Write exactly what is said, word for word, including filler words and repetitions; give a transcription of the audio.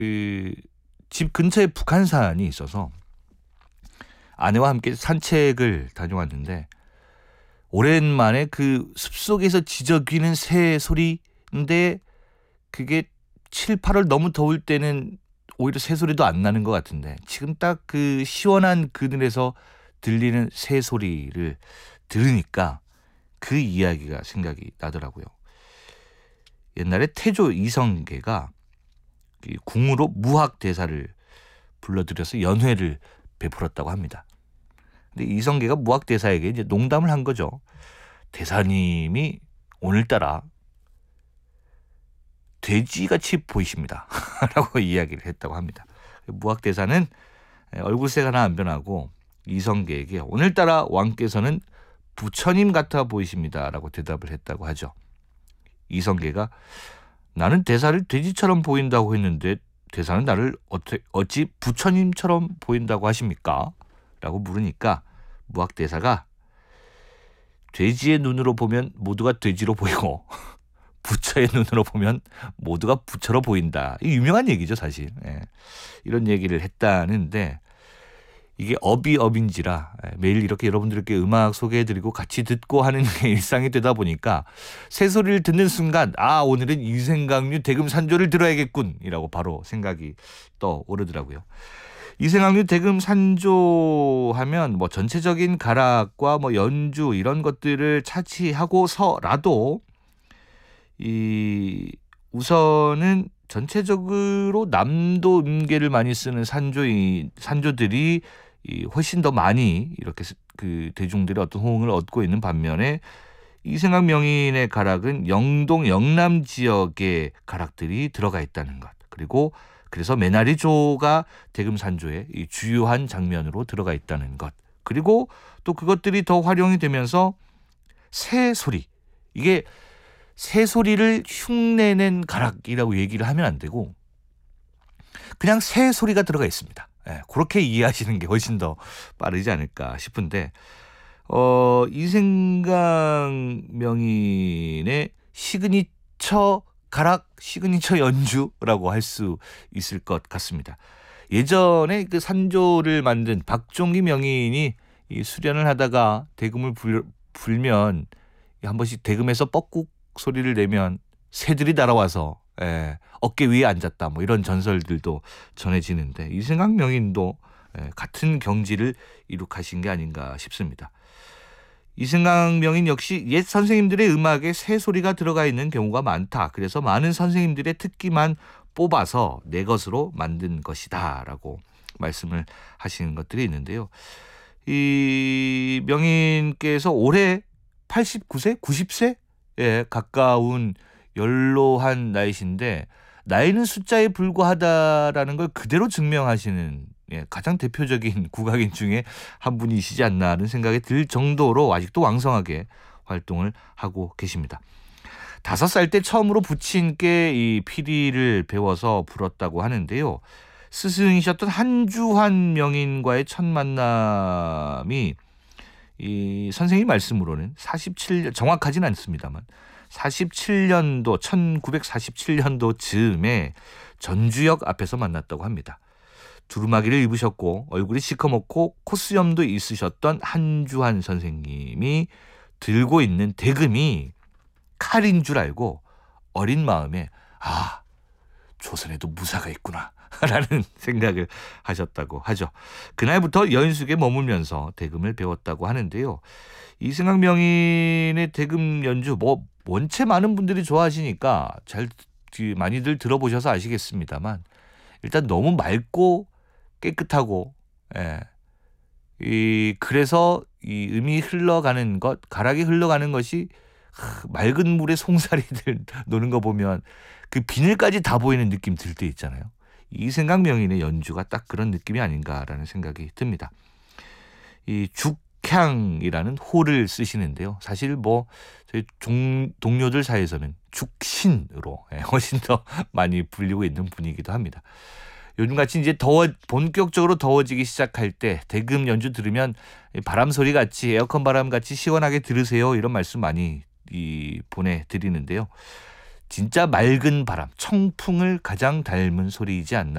그 집 근처에 북한산이 있어서 아내와 함께 산책을 다녀왔는데 오랜만에 그 숲속에서 지저귀는 새 소리인데 그게 칠, 팔월 너무 더울 때는 오히려 새 소리도 안 나는 것 같은데 지금 딱 그 시원한 그늘에서 들리는 새 소리를 들으니까 그 이야기가 생각이 나더라고요. 옛날에 태조 이성계가 궁으로 무학 대사를 불러들여서 연회를 베풀었다고 합니다. 근데 이성계가 무학 대사에게 이제 농담을 한 거죠. 대사님이 오늘따라 돼지같이 보이십니다. 라고 이야기를 했다고 합니다. 무학 대사는 얼굴색 하나 안 변하고 이성계에게 오늘따라 왕께서는 부처님 같아 보이십니다. 라고 대답을 했다고 하죠. 이성계가 나는 대사를 돼지처럼 보인다고 했는데 대사는 나를 어찌 부처님처럼 보인다고 하십니까? 라고 물으니까 무학 대사가 돼지의 눈으로 보면 모두가 돼지로 보이고 부처의 눈으로 보면 모두가 부처로 보인다. 이 유명한 얘기죠 사실. 예. 이런 얘기를 했다는데 이게 업이 업인지라 매일 이렇게 여러분들께 음악 소개해드리고 같이 듣고 하는 게 일상이 되다 보니까 새소리를 듣는 순간 아 오늘은 이생각류 대금 산조를 들어야겠군 이라고 바로 생각이 떠오르더라고요. 이생각류 대금 산조 하면 뭐 전체적인 가락과 뭐 연주 이런 것들을 차치하고서라도 이 우선은 전체적으로 남도 음계를 많이 쓰는 산조이 산조들이 이 훨씬 더 많이 이렇게 그 대중들의 어떤 호응을 얻고 있는 반면에 이생각 명인의 가락은 영동 영남 지역의 가락들이 들어가 있다는 것. 그리고 그래서 메나리조가 대금 산조의 이 주요한 장면으로 들어가 있다는 것. 그리고 또 그것들이 더 활용이 되면서 새 소리. 이게 새 소리를 흉내낸 가락이라고 얘기를 하면 안 되고 그냥 새 소리가 들어가 있습니다. 예, 그렇게 이해하시는 게 훨씬 더 빠르지 않을까 싶은데 어, 이생각 명인의 시그니처 가락, 시그니처 연주라고 할 수 있을 것 같습니다. 예전에 그 산조를 만든 박종기 명인이 이 수련을 하다가 대금을 불, 불면 한 번씩 대금에서 뻐꾹 소리를 내면 새들이 날아와서 예, 어깨 위에 앉았다 뭐 이런 전설들도 전해지는데 이생각 명인도 예, 같은 경지를 이룩하신 게 아닌가 싶습니다. 이생각 명인 역시 옛 선생님들의 음악에 새 소리가 들어가 있는 경우가 많다. 그래서 많은 선생님들의 특기만 뽑아서 내 것으로 만든 것이다 라고 말씀을 하시는 것들이 있는데요. 이 명인께서 올해 팔십구 세, 구십 세에 가까운 연로한 나이신데 나이는 숫자에 불과하다라는 걸 그대로 증명하시는 예, 가장 대표적인 국악인 중에 한 분이시지 않나 하는 생각이 들 정도로 아직도 왕성하게 활동을 하고 계십니다. 다섯 살 때 처음으로 부친께 이 피리를 배워서 불었다고 하는데요. 스승이셨던 한주환 명인과의 첫 만남이 이 선생님 말씀으로는 사십칠 년 정확하진 않습니다만 사십칠 년도 천구백사십칠 년도 즈음에 전주역 앞에서 만났다고 합니다. 두루마기를 입으셨고 얼굴이 시커멓고 콧수염도 있으셨던 한주환 선생님이 들고 있는 대금이 칼인 줄 알고 어린 마음에 아 조선에도 무사가 있구나 라는 생각을 하셨다고 하죠. 그날부터 여인숙에 머물면서 대금을 배웠다고 하는데요. 이생각 명인의 대금 연주 뭐 원체 많은 분들이 좋아하시니까 잘 많이들 들어보셔서 아시겠습니다만 일단 너무 맑고 깨끗하고 예. 이 그래서 이 음이 흘러가는 것, 가락이 흘러가는 것이 하, 맑은 물에 송사리들 노는 거 보면 그 비늘까지 다 보이는 느낌 들 때 있잖아요. 이생각 명인의 연주가 딱 그런 느낌이 아닌가라는 생각이 듭니다. 이 죽향이라는 호를 쓰시는데요. 사실 뭐 저희 종, 동료들 사이에서는 죽신으로 예, 훨씬 더 많이 불리고 있는 분이기도 합니다. 요즘같이 이제 더워 본격적으로 더워지기 시작할 때 대금 연주 들으면 바람 소리 같이 에어컨 바람 같이 시원하게 들으세요 이런 말씀 많이 이 보내드리는데요. 진짜 맑은 바람, 청풍을 가장 닮은 소리이지 않나